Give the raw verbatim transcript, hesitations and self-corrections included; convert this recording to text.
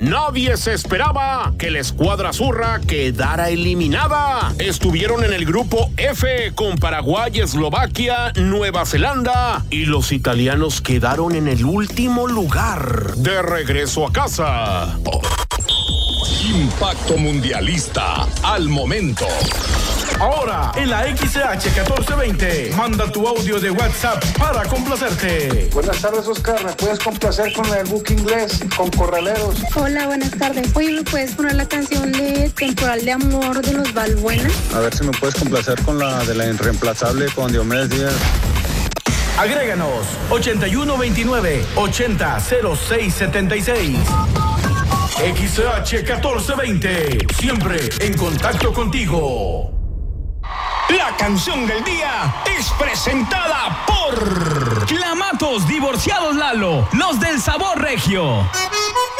Nadie se esperaba que la escuadra azurra quedara eliminada. Estuvieron en el grupo F con Paraguay, Eslovaquia, Nueva Zelanda y los italianos quedaron en el último lugar. De regreso a casa. Impacto Mundialista al momento. Ahora, en la X C H catorce veinte, manda tu audio de WhatsApp para complacerte. Buenas tardes, Oscar. ¿Me puedes complacer con el book inglés con Corraleros? Hola, buenas tardes. Oye, ¿me puedes poner la canción de Temporal de Amor de los Balbuena? A ver si me puedes complacer con la de la Irreemplazable con Diomedes Díaz. Agréganos ochenta y uno veintinueve ochenta cero seis setenta y seis. X C H catorce veinte, siempre en contacto contigo. La canción del día es presentada por Clamatos Divorciados Lalo, los del sabor regio.